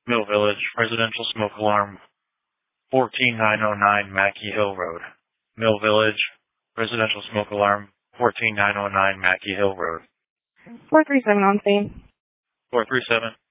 Mill Village, residential smoke alarm, 14909 Mackey Hill Road. Mill Village, residential smoke alarm, 14909 Mackey Hill Road. 437 on scene. 437.